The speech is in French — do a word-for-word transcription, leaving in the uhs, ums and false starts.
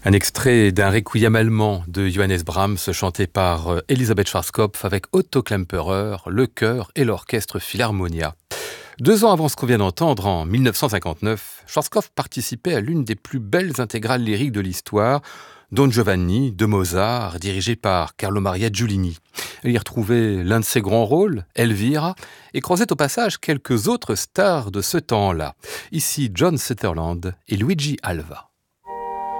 Un extrait d'un requiem allemand de Johannes Brahms chanté par euh, Elisabeth Schwarzkopf avec Otto Klemperer, le chœur et l'orchestre Philharmonia. Deux ans avant ce qu'on vient d'entendre, en mille neuf cent cinquante-neuf, Schwarzkopf participait à l'une des plus belles intégrales lyriques de l'histoire, Don Giovanni de Mozart, dirigé par Carlo Maria Giulini. Il y retrouvait l'un de ses grands rôles, Elvira, et croisait au passage quelques autres stars de ce temps-là. Ici John Sutherland et Luigi Alva.